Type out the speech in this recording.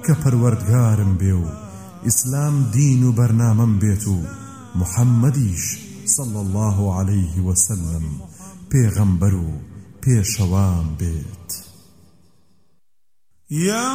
کە پەروەردگارم بێ و ئیسلام دین و بەرنامەم بێت و محەممەدیش صلى الله عليه وسلم پێغەمبەر و پێشەوام بێت.